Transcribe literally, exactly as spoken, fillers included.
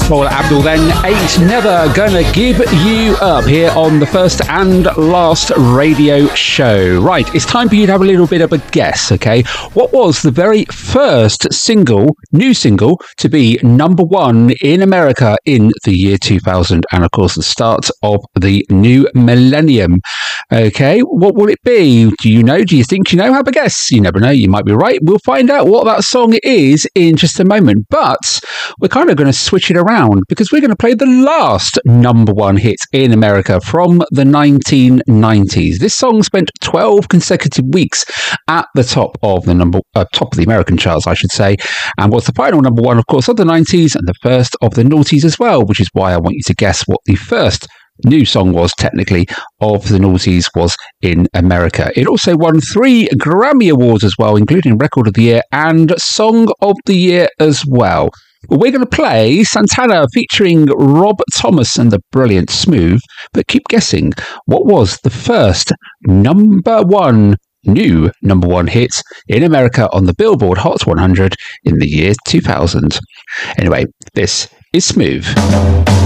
Paula Abdul then, Ain't Never Gonna Give You Up, here on the first and last radio show. Right, it's time for you to have a little bit of a guess, okay? What was the very first single, new single, to be number one in America in the year two thousand, and of course the start of the new millennium? Okay, what will it be? Do you know? Do you think you know? Have a guess. You never know, you might be right. We'll find out what that song is in just a moment, but we're kind of going to switch it around because we're going to play the last number one hit in America from the nineteen nineties. This song spent twelve consecutive weeks at the top of the number uh, top of the American charts, I should say, and was the final number one, of course, of the nineties and the first of the noughties as well, which is why I want you to guess what the first new song was, technically, of the noughties was in America. It also won three Grammy Awards as well, including Record of the Year and Song of the Year as well. Well, we're going to play Santana featuring Rob Thomas and the brilliant Smooth, but keep guessing, what was the first number one, new number one hit in America on the Billboard Hot one hundred in the year two thousand? Anyway, this is Smooth.